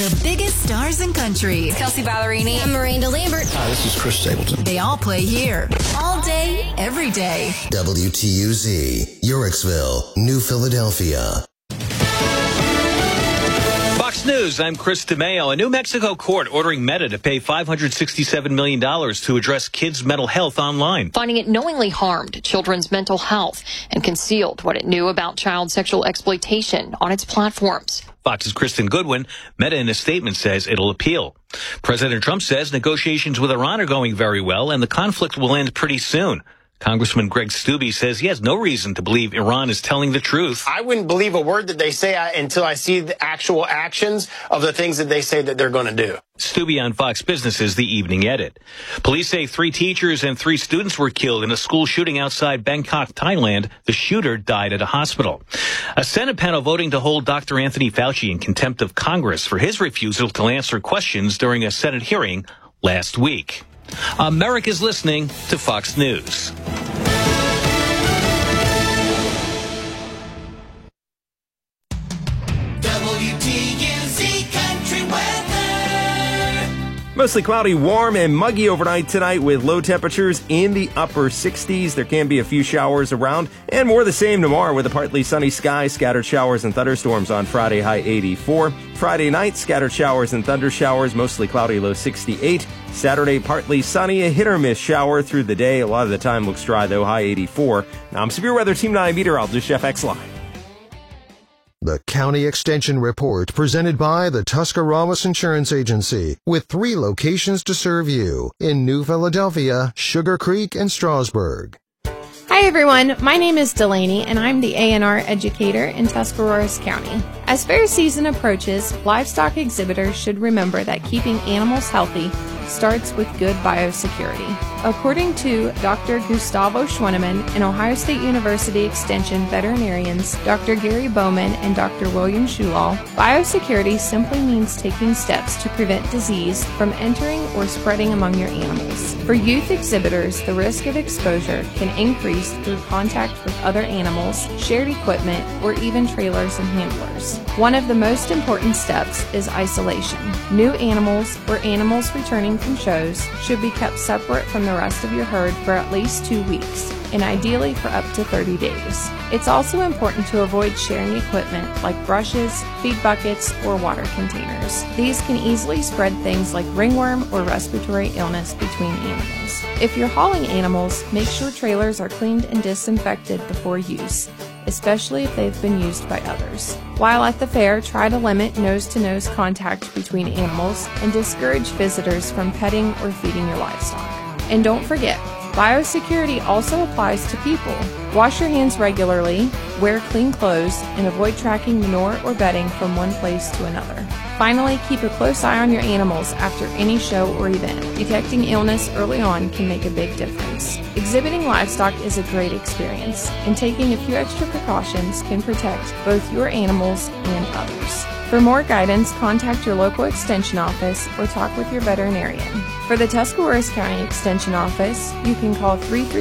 The biggest stars in country. Kelsey Ballerini. I'm Miranda Lambert. Hi, this is Chris Stapleton. They all play here. All day, every day. WTUZ, Yorksville, New Philadelphia. Fox News, I'm Chris DeMeo. A New Mexico court ordering Meta to pay $567 million to address kids' mental health online. Finding it knowingly harmed children's mental health and concealed what it knew about child sexual exploitation on its platforms. Fox's Kristen Goodwin. Meta in a statement says it'll appeal. President Trump says negotiations with Iran are going very well and the conflict will end pretty soon. Congressman Greg Steube says he has no reason to believe Iran is telling the truth. I wouldn't believe a word that they say until I see the actual actions of the things that they say that they're going to do. Steube on Fox Business's The Evening Edit. Police say 3 teachers and 3 students were killed in a school shooting outside Bangkok, Thailand. The shooter died at a hospital. A Senate panel voting to hold Dr. Anthony Fauci in contempt of Congress for his refusal to answer questions during a Senate hearing last week. America's listening to Fox News. WTUZ Country Weather. Mostly cloudy, warm, and muggy overnight tonight with low temperatures in the upper 60s. There can be a few showers around, and more the same tomorrow with a partly sunny sky, scattered showers and thunderstorms on Friday, high 84. Friday night, scattered showers and thunder showers, mostly cloudy, low 68. Saturday, partly sunny, a hit-or-miss shower through the day. A lot of the time looks dry, though, high 84. Now, I'm Severe Weather Team 9 meteorologist Jeff Exline. The County Extension Report presented by the Tuscarawas Insurance Agency with 3 locations to serve you in New Philadelphia, Sugar Creek, and Strasburg. Hi everyone, my name is Delaney and I'm the A&R educator in Tuscarawas County. As fair season approaches, livestock exhibitors should remember that keeping animals healthy starts with good biosecurity. According to Dr. Gustavo Schweneman and Ohio State University Extension veterinarians Dr. Gary Bowman and Dr. William Schulall, biosecurity simply means taking steps to prevent disease from entering or spreading among your animals. For youth exhibitors, the risk of exposure can increase through contact with other animals, shared equipment, or even trailers and handlers. One of the most important steps is isolation. New animals or animals returning from shows should be kept separate from the rest of your herd for at least 2 weeks, and ideally for up to 30 days. It's also important to avoid sharing equipment like brushes, feed buckets, or water containers. These can easily spread things like ringworm or respiratory illness between animals. If you're hauling animals, make sure trailers are cleaned and disinfected before use, especially if they've been used by others. While at the fair, try to limit nose-to-nose contact between animals and discourage visitors from petting or feeding your livestock. And don't forget, biosecurity also applies to people. Wash your hands regularly, wear clean clothes, and avoid tracking manure or bedding from one place to another. Finally, keep a close eye on your animals after any show or event. Detecting illness early on can make a big difference. Exhibiting livestock is a great experience, and taking a few extra precautions can protect both your animals and others. For more guidance, contact your local extension office or talk with your veterinarian. For the Tuscarawas County Extension Office, you can call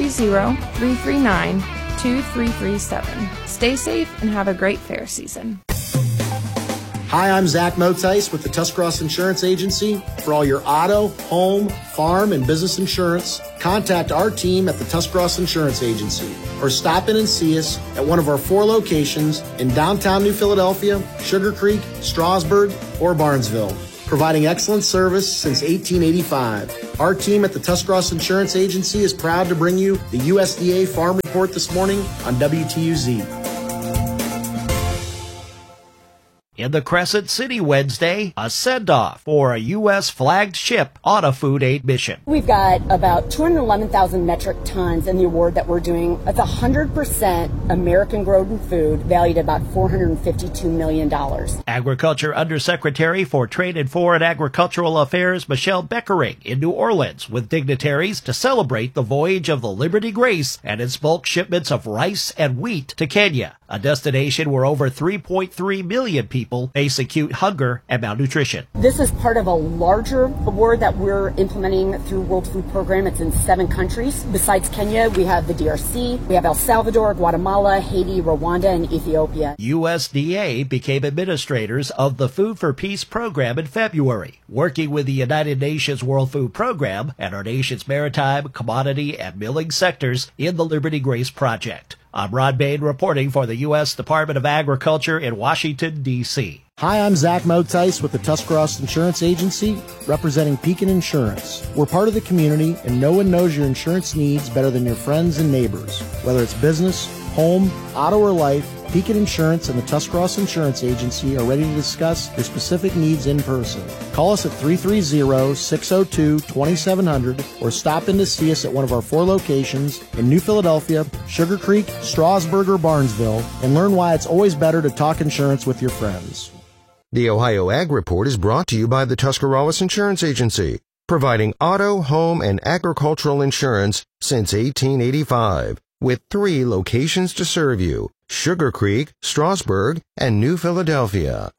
330-339-2337. Stay safe and have a great fair season. Hi, I'm Zach Motice with the Tuscarawas Insurance Agency. For all your auto, home, farm, and business insurance, contact our team at the Tuscarawas Insurance Agency or stop in and see us at one of our 4 locations in downtown New Philadelphia, Sugar Creek, Strasburg, or Barnesville, providing excellent service since 1885. Our team at the Tuscarawas Insurance Agency is proud to bring you the USDA Farm Report this morning on WTUZ. In the Crescent City Wednesday, a send-off for a U.S. flagged ship on a food aid mission. We've got about 211,000 metric tons in the award that we're doing. It's 100% American-grown food, valued at about $452 million. Agriculture Undersecretary for Trade and Foreign Agricultural Affairs Michelle Beckering in New Orleans with dignitaries to celebrate the voyage of the Liberty Grace and its bulk shipments of rice and wheat to Kenya. a destination where over 3.3 million people face acute hunger and malnutrition. This is part of a larger award that we're implementing through World Food Program. It's in 7 countries. Besides Kenya, we have the DRC, we have El Salvador, Guatemala, Haiti, Rwanda, and Ethiopia. USDA became administrators of the Food for Peace program in February, working with the United Nations World Food Program and our nation's maritime, commodity, and milling sectors in the Liberty Grace Project. I'm Rod Bain reporting for the U.S. Department of Agriculture in Washington, D.C. Hi, I'm Zach Motice with the Tuscarawas Insurance Agency, representing Pekin Insurance. We're part of the community, and no one knows your insurance needs better than your friends and neighbors. Whether it's business, home, auto, or life, Pekin Insurance and the Tuscarawas Insurance Agency are ready to discuss your specific needs in person. Call us at 330-602-2700 or stop in to see us at one of our 4 locations in New Philadelphia, Sugar Creek, Strasburg, or Barnesville, and learn why it's always better to talk insurance with your friends. The Ohio Ag Report is brought to you by the Tuscarawas Insurance Agency, providing auto, home, and agricultural insurance since 1885, with 3 locations to serve you: Sugar Creek, Strasburg, and New Philadelphia.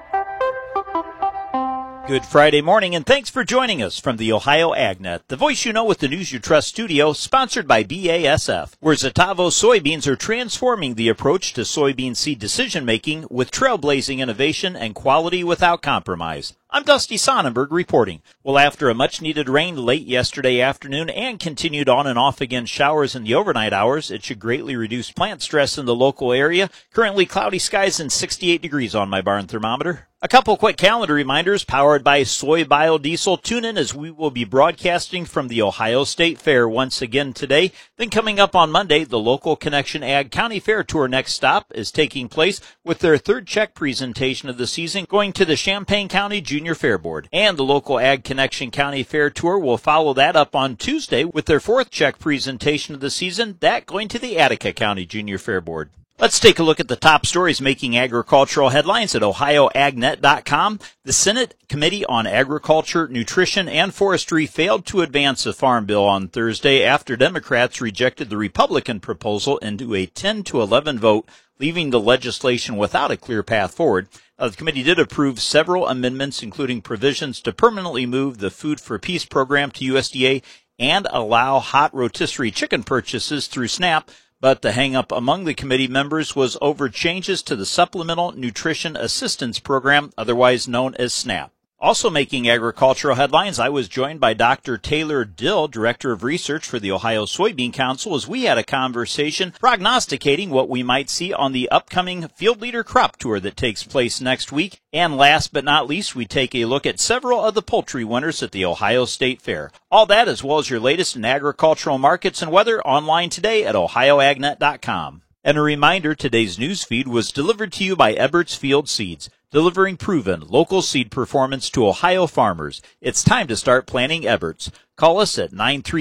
Good Friday morning, and thanks for joining us from the Ohio AgNet, the voice you know with the news you trust studio, sponsored by BASF, where Zetavo soybeans are transforming the approach to soybean seed decision-making with trailblazing innovation and quality without compromise. I'm Dusty Sonnenberg reporting. Well, after a much-needed rain late yesterday afternoon and continued on and off again showers in the overnight hours, it should greatly reduce plant stress in the local area. Currently cloudy skies and 68 degrees on my barn thermometer. A couple quick calendar reminders powered by Soy Biodiesel. Tune in as we will be broadcasting from the Ohio State Fair once again today. Then coming up on Monday, the local Connection Ag County Fair Tour next stop is taking place with their 3rd check presentation of the season, going to the Champaign County Junior Fair Board. And the local Ag Connection County Fair Tour will follow that up on Tuesday with their 4th check presentation of the season, that going to the Attica County Junior Fair Board. Let's take a look at the top stories making agricultural headlines at OhioAgNet.com. The Senate Committee on Agriculture, Nutrition, and Forestry failed to advance a farm bill on Thursday after Democrats rejected the Republican proposal into a 10-11 vote, leaving the legislation without a clear path forward. The committee did approve several amendments, including provisions to permanently move the Food for Peace program to USDA and allow hot rotisserie chicken purchases through SNAP. But the hang-up among the committee members was over changes to the Supplemental Nutrition Assistance Program, otherwise known as SNAP. Also making agricultural headlines, I was joined by Dr. Taylor Dill, Director of Research for the Ohio Soybean Council, as we had a conversation prognosticating what we might see on the upcoming Field Leader Crop Tour that takes place next week. And last but not least, we take a look at several of the poultry winners at the Ohio State Fair. All that, as well as your latest in agricultural markets and weather, online today at OhioAgNet.com. And a reminder, today's news feed was delivered to you by Eberts Field Seeds, delivering proven local seed performance to Ohio farmers. It's time to start planting Eberts. Call us at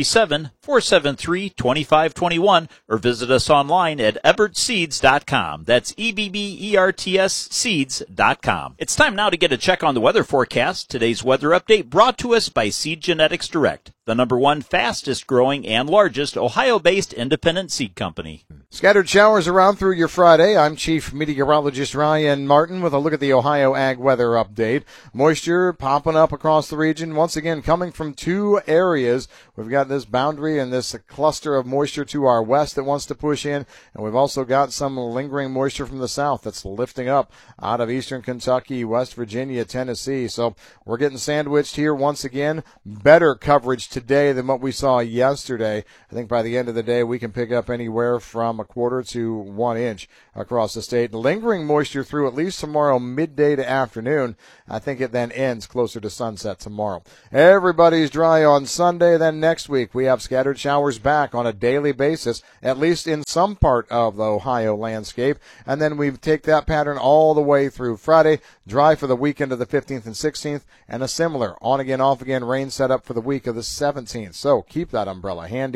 937-473-2521 or visit us online at ebertseeds.com. That's EBBERTS seeds.com. It's time now to get a check on the weather forecast. Today's weather update brought to us by Seed Genetics Direct, the #1 fastest growing and largest Ohio-based independent seed company. Scattered showers around through your Friday. I'm Chief Meteorologist Ryan Martin with a look at the Ohio Ag weather update. Moisture popping up across the region, once again coming from 2 areas. We've got this boundary and this cluster of moisture to our west that wants to push in, and we've also got some lingering moisture from the south that's lifting up out of eastern Kentucky, West Virginia, Tennessee. So we're getting sandwiched here once again. Better coverage today than what we saw yesterday. I think by the end of the day we can pick up anywhere from a quarter to 1 inch across the state. Lingering moisture through at least tomorrow midday to afternoon. I think it then ends closer to sunset tomorrow. Everybody's dry on Sunday. Then next week we have scattered showers back on a daily basis, at least in some part of the Ohio landscape. And then we take that pattern all the way through Friday. Dry for the weekend of the 15th and 16th, and a similar on again, off again rain setup for the week of the 17th. So keep that umbrella handy.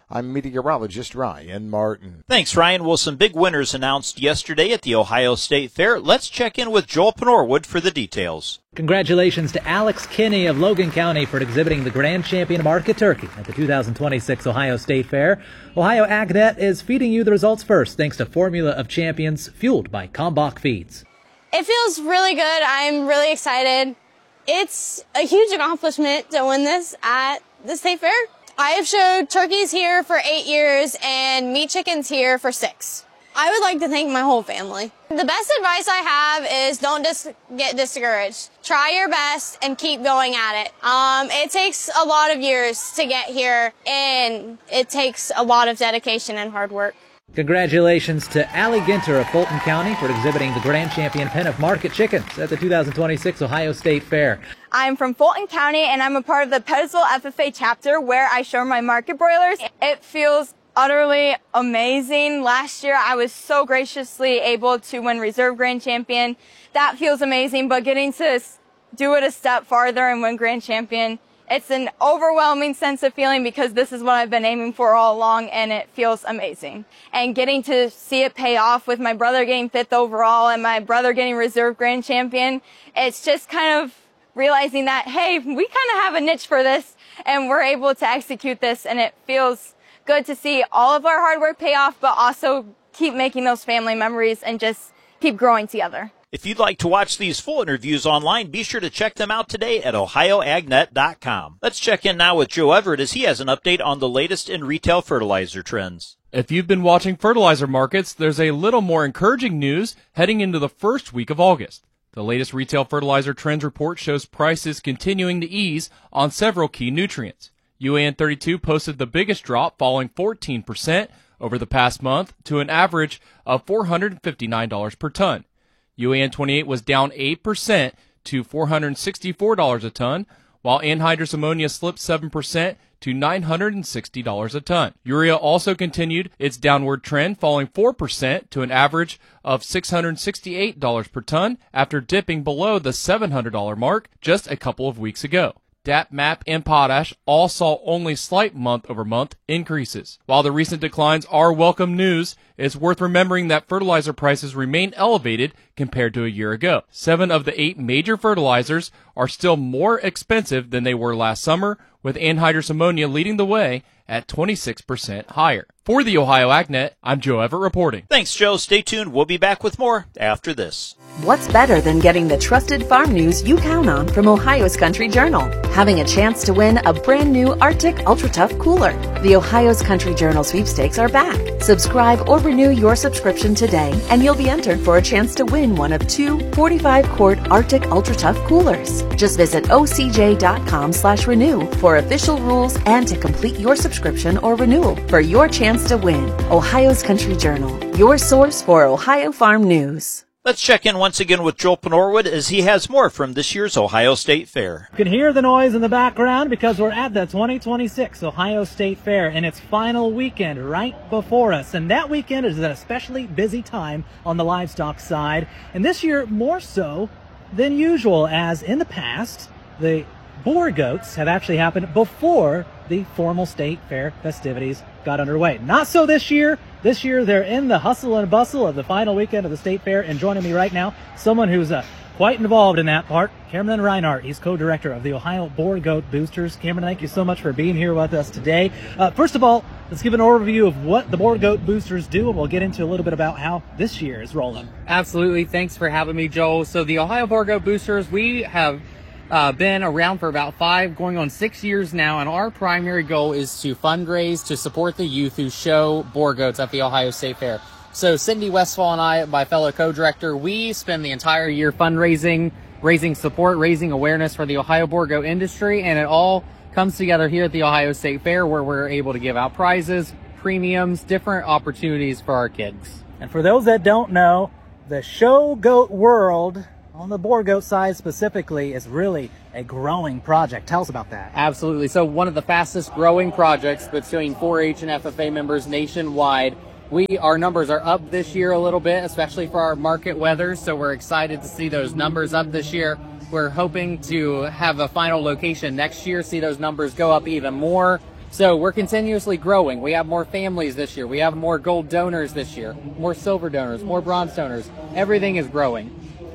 I'm meteorologist Ryan Martin. Thanks, Ryan. Well, some big winners announced yesterday at the Ohio State Fair. Let's check in with Joel Penorwood for the details. Congratulations to Alex Kinney of Logan County for exhibiting the Grand Champion Market Turkey at the 2026 Ohio State Fair. Ohio AgNet is feeding you the results first, thanks to Formula of Champions, fueled by Kalmbach Feeds. It feels really good. I'm really excited. It's a huge accomplishment to win this at the State Fair. I have showed turkeys here for 8 years and meat chickens here for 6. I would like to thank my whole family. The best advice I have is don't get discouraged. Try your best and keep going at it. It takes a lot of years to get here, and it takes a lot of dedication and hard work. Congratulations to Allie Ginter of Fulton County for exhibiting the Grand Champion pen of market chickens at the 2026 Ohio State Fair. I'm from Fulton County, and I'm a part of the Pedesville FFA chapter where I show my market broilers. It feels utterly amazing. Last year, I was so graciously able to win Reserve Grand Champion. That feels amazing, but getting to do it a step farther and win Grand Champion, it's an overwhelming sense of feeling because this is what I've been aiming for all along, and it feels amazing. And getting to see it pay off with my brother getting 5th overall and my brother getting Reserve Grand Champion, it's just kind of realizing that, hey, we kind of have a niche for this, and we're able to execute this, and it feels good to see all of our hard work pay off, but also keep making those family memories and just keep growing together. If you'd like to watch these full interviews online, be sure to check them out today at ohioagnet.com. Let's check in now with Joe Everett as he has an update on the latest in retail fertilizer trends. If you've been watching fertilizer markets, there's a little more encouraging news heading into the first week of August. The latest retail fertilizer trends report shows prices continuing to ease on several key nutrients. UAN 32 posted the biggest drop, falling 14% over the past month to an average of $459 per ton. UAN 28 was down 8% to $464 a ton, while anhydrous ammonia slipped 7% to $960 a ton. Urea also continued its downward trend, falling 4% to an average of $668 per ton after dipping below the $700 mark just a couple of weeks ago. DAP, MAP, and potash all saw only slight month-over-month increases. While the recent declines are welcome news, it's worth remembering that fertilizer prices remain elevated compared to a year ago. 7 of the 8 major fertilizers are still more expensive than they were last summer, with anhydrous ammonia leading the way at 26% higher. For the Ohio AgNet, I'm Joe Everett reporting. Thanks, Joe. Stay tuned. We'll be back with more after this. What's better than getting the trusted farm news you count on from Ohio's Country Journal? Having a chance to win a brand new Arctic Ultra Tough cooler. The Ohio's Country Journal sweepstakes are back. Subscribe or renew your subscription today, and you'll be entered for a chance to win one of 2 45-quart Arctic Ultra Tough coolers. Just visit ocj.com/renew for official rules and to complete your subscription or renewal for your chance to win. Ohio's Country Journal, your source for Ohio farm news. Let's check in once again with Joel Penorwood as he has more from this year's Ohio State Fair. You can hear the noise in the background because we're at the 2026 Ohio State Fair in its final weekend right before us. And that weekend is an especially busy time on the livestock side. And this year more so than usual, as in the past, the boar goats have actually happened before the formal state fair festivities got underway. Not so this year. This year they're in the hustle and bustle of the final weekend of the state fair, and joining me right now, someone who's quite involved in that part, Cameron Reinhardt. He's co-director of the Ohio Boar Goat Boosters. Cameron, thank you so much for being here with us today. First of all, let's give an overview of what the Boar Goat Boosters do, and we'll get into a little bit about how this year is rolling. Absolutely. Thanks for having me, Joel. So the Ohio Boar Goat Boosters, we have been around for about 5, going on 6 years now, and our primary goal is to fundraise to support the youth who show boar goats at the Ohio State Fair. So Cindy Westfall and I, my fellow co-director, we spend the entire year fundraising, raising support, raising awareness for the Ohio boar goat industry, and it all comes together here at the Ohio State Fair, where we're able to give out prizes, premiums, different opportunities for our kids. And for those that don't know, the show goat world, on the boar goat side specifically, is really a growing project. Tell us about that. Absolutely. So one of the fastest growing projects between 4-H and FFA members nationwide. Our numbers are up this year a little bit, especially for our market weather. So we're excited to see those numbers up this year. We're hoping to have a final location next year, see those numbers go up even more. So we're continuously growing. We have more families this year. We have more gold donors this year, more silver donors, more bronze donors. Everything is growing.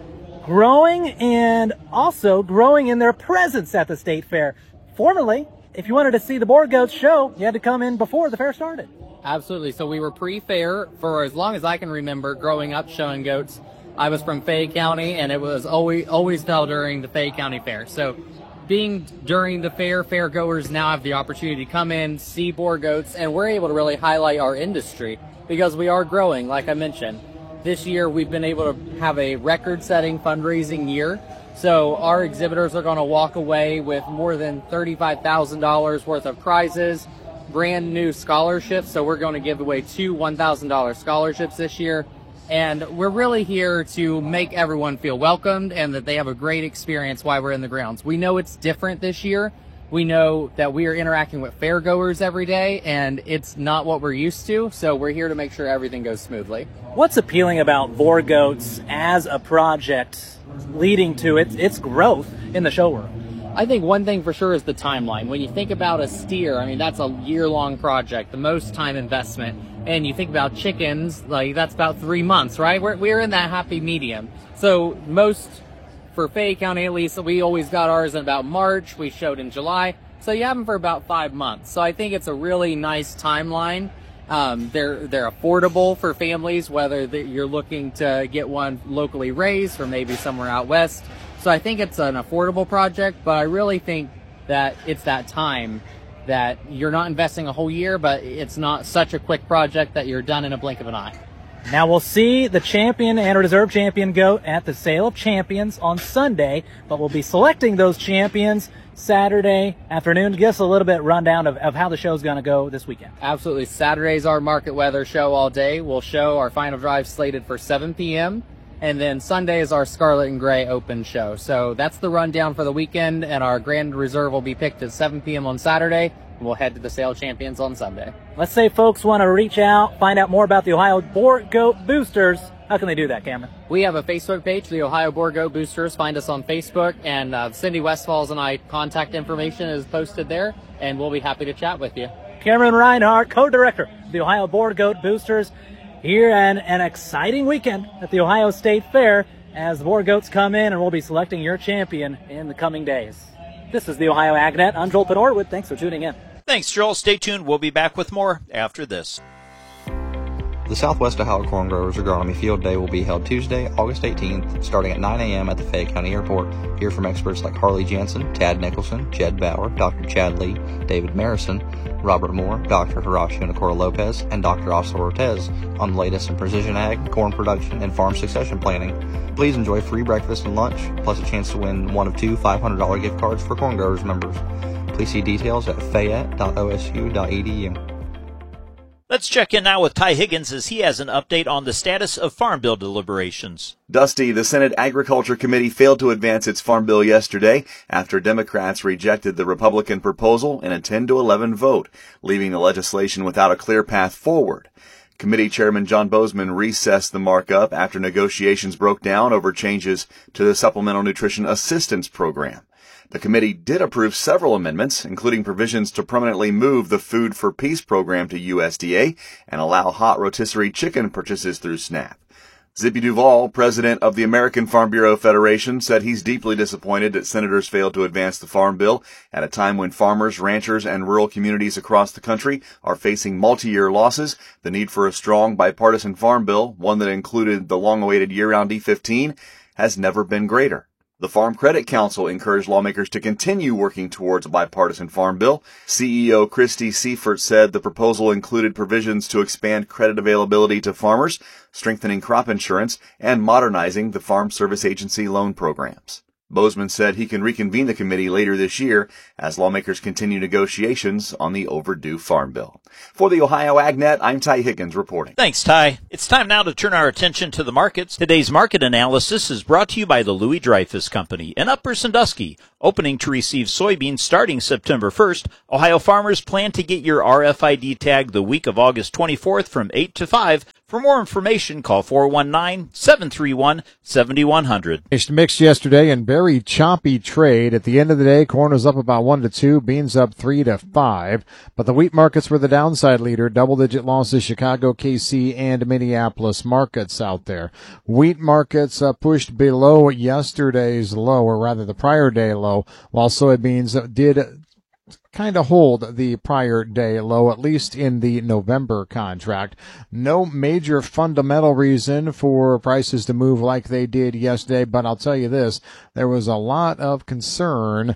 Growing and also growing in their presence at the state fair. Formerly, if you wanted to see the Boar Goats show, you had to come in before the fair started. Absolutely. So we were pre-fair for as long as I can remember growing up showing goats. I was from Fayette County, and it was always held during the Fayette County Fair. So being during the fair, fairgoers now have the opportunity to come in, see boar goats, and we're able to really highlight our industry because we are growing, like I mentioned. This year, we've been able to have a record-setting fundraising year. So our exhibitors are going to walk away with more than $35,000 worth of prizes, brand new scholarships. So we're going to give away 2 $1,000 scholarships this year. And we're really here to make everyone feel welcomed and that they have a great experience while we're in the grounds. We know it's different this year. We know that we are interacting with fairgoers every day, and it's not what we're used to. So we're here to make sure everything goes smoothly. What's appealing about Boar Goats as a project leading to its growth in the showroom? I think one thing for sure is the timeline. When you think about a steer, I mean, that's a year-long project, the most time investment. And you think about chickens, like that's about 3 months, right? We're in that happy medium. So most, for Fayette County at least, we always got ours in about March. We showed in July. So you have them for about 5 months. So I think it's a really nice timeline. They're affordable for families, whether you're looking to get one locally raised or maybe somewhere out west. So I think it's an affordable project, but I really think that it's that time that you're not investing a whole year, but it's not such a quick project that you're done in a blink of an eye. Now we'll see the champion and reserve champion goat at the Sale of Champions on Sunday, but we'll be selecting those champions Saturday afternoon. Give us a little bit rundown of how the show's going to go this weekend. Absolutely. Saturday's our market weather show all day. We'll show our final drive slated for 7 p.m. And then Sunday is our Scarlet and Gray open show. So that's the rundown for the weekend, and our grand reserve will be picked at 7 p.m. on Saturday. And we'll head to the Sale Champions on Sunday. Let's say folks want to reach out, find out more about the Ohio Boar Goat Boosters. How can they do that, Cameron? We have a Facebook page, the Ohio Boar Goat Boosters. Find us on Facebook, and Cindy Westfall's and I contact information is posted there, and we'll be happy to chat with you. Cameron Reinhardt, co-director of the Ohio Boar Goat Boosters, here in an exciting weekend at the Ohio State Fair as the Boar Goats come in, and we'll be selecting your champion in the coming days. This is the Ohio AgNet. I'm Joel Penorwood. Thanks for tuning in. Thanks, Joel. Stay tuned. We'll be back with more after this. The Southwest Ohio Corn Growers Agronomy Field Day will be held Tuesday, August 18th, starting at 9 a.m. at the Fayette County Airport. Hear from experts like Harley Jansen, Tad Nicholson, Jed Bauer, Dr. Chad Lee, David Marison, Robert Moore, Dr. Horacio Nicora Lopez, and Dr. Oscar Ortez on the latest in precision ag, corn production, and farm succession planning. Please enjoy free breakfast and lunch, plus a chance to win one of 2 $500 gift cards for Corn Growers members. Please see details at fayette.osu.edu. Let's check in now with Ty Higgins as he has an update on the status of Farm Bill deliberations. Dusty, the Senate Agriculture Committee failed to advance its Farm Bill yesterday after Democrats rejected the Republican proposal in a 10-11 vote, leaving the legislation without a clear path forward. Committee Chairman John Bozeman recessed the markup after negotiations broke down over changes to the Supplemental Nutrition Assistance Program. The committee did approve several amendments, including provisions to permanently move the Food for Peace program to USDA and allow hot rotisserie chicken purchases through SNAP. Zippy Duvall, president of the American Farm Bureau Federation, said he's deeply disappointed that senators failed to advance the Farm Bill at a time when farmers, ranchers, and rural communities across the country are facing multi-year losses. The need for a strong bipartisan Farm Bill, one that included the long-awaited year-round E15, has never been greater. The Farm Credit Council encouraged lawmakers to continue working towards a bipartisan farm bill. CEO Christy Seifert said the proposal included provisions to expand credit availability to farmers, strengthening crop insurance, and modernizing the Farm Service Agency loan programs. Bozeman said he can reconvene the committee later this year as lawmakers continue negotiations on the overdue farm bill. For the Ohio AgNet, I'm Ty Higgins reporting. Thanks, Ty. It's time now to turn our attention to the markets. Today's market analysis is brought to you by the Louis Dreyfus Company in Upper Sandusky. Opening to receive soybeans starting September 1st, Ohio farmers plan to get your RFID tag the week of August 24th from 8 to 5 For more information, call 419-731-7100. It's mixed yesterday and very choppy trade. At the end of the day, corn was up about 1 to 2, beans up 3 to 5. But the wheat markets were the downside leader. Double-digit losses, Chicago, KC, and Minneapolis markets out there. Wheat markets pushed below yesterday's low, or rather the prior day low, while soybeans did kind of hold the prior day low, at least in the November contract. No major fundamental reason for prices to move like they did yesterday, but I'll tell you this, there was a lot of concern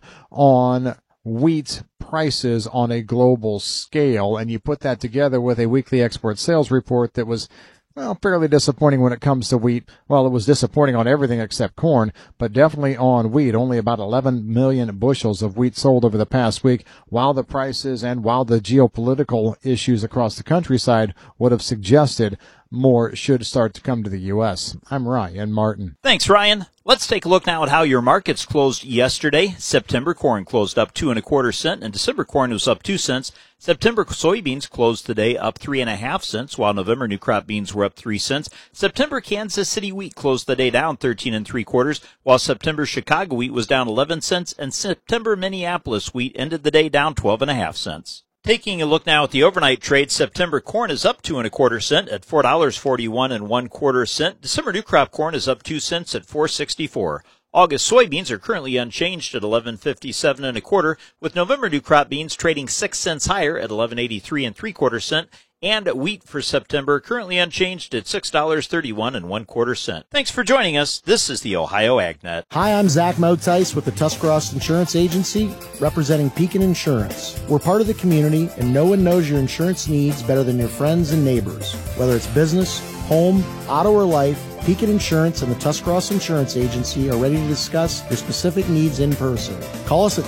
on wheat prices on a global scale, and you put that together with a weekly export sales report that was fairly disappointing when it comes to wheat. Well, it was disappointing on everything except corn, but definitely on wheat. Only about 11 million bushels of wheat sold over the past week, while the prices and while the geopolitical issues across the countryside would have suggested more should start to come to the U.S. I'm Ryan Martin. Thanks, Ryan. Let's take a look now at how your markets closed yesterday. September corn closed up 2 1/4 cents, and December corn was up 2 cents. September soybeans closed today up 3 1/2 cents, while November new crop beans were up 3 cents. September Kansas City wheat closed the day down 13 3/4, while September Chicago wheat was down 11 cents, and September Minneapolis wheat ended the day down 12 1/2 cents. Taking a look now at the overnight trade, September corn is up 2 1/4 cents at $4.41 1/4 cents. December new crop corn is up 2 cents at $4.64. August soybeans are currently unchanged at $11.57 1/4, with November new crop beans trading 6 cents higher at $11.83 3/4 cents. And wheat for September currently unchanged at $6.31 1/4 cents. Thanks for joining us. This is the Ohio AgNet. Hi, I'm Zach Motice with the Tuscarawas Insurance Agency, representing Pekin Insurance. We're part of the community, and no one knows your insurance needs better than your friends and neighbors. Whether it's business, home, auto, or life, Pekin Insurance and the Tuscarawas Insurance Agency are ready to discuss your specific needs in person. Call us at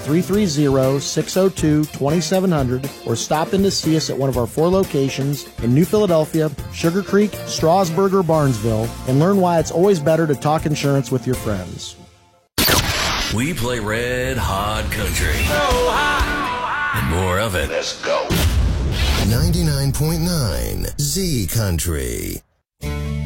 330-602-2700 or stop in to see us at one of our 4 locations in New Philadelphia, Sugar Creek, Strasburg, or Barnesville, and learn why it's always better to talk insurance with your friends. We play red hot country. And more of it. Let's go. 99.9 Z Country.